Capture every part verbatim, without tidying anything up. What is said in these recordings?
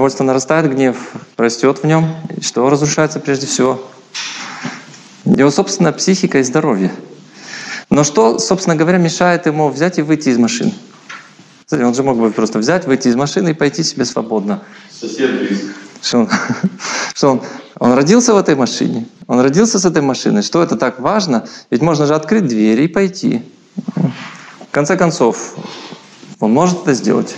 недовольство нарастает, гнев растет в нем. И что разрушается прежде всего? Его собственная психика и здоровье. Но что, собственно говоря, мешает ему взять и выйти из машины? Он же мог бы просто взять, выйти из машины и пойти себе свободно. Сосед риск. Что он, что он, он родился в этой машине, он родился с этой машиной. Что это так важно? Ведь можно же открыть двери и пойти. В конце концов, он может это сделать.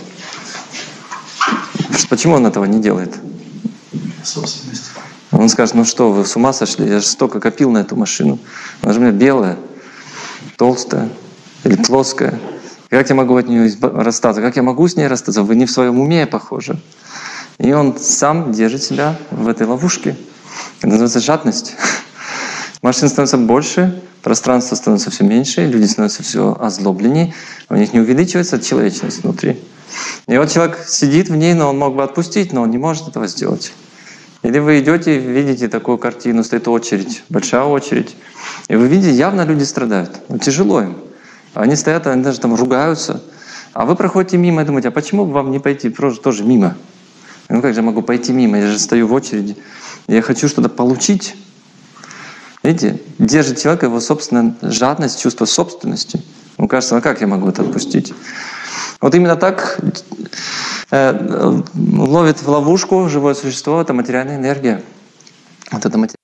Почему он этого не делает? Собственность. Он скажет: ну что, вы с ума сошли? Я же столько копил на эту машину. Она же у меня белая, толстая или плоская. Как я могу от нее расстаться? Как я могу с ней расстаться? Вы не в своем уме, похоже. И он сам держит себя в этой ловушке. Это называется жадность. Машин становится больше, пространство становится все меньше, люди становятся все озлобленнее, у них не увеличивается человечность внутри. И вот человек сидит в ней, но он мог бы отпустить, но он не может этого сделать. Или вы идете, видите такую картину, стоит очередь, большая очередь, и вы видите, явно люди страдают, ну, тяжело им. Они стоят, они даже там ругаются. А вы проходите мимо и думаете: а почему бы вам не пойти просто тоже мимо? Ну как же я могу пойти мимо? Я же стою в очереди. Я хочу что-то получить. Видите, держит человека его собственная жадность, чувство собственности. Ему кажется: ну как я могу это отпустить? Вот именно так э, ловит в ловушку живое существо — это материальная энергия. Вот это материальная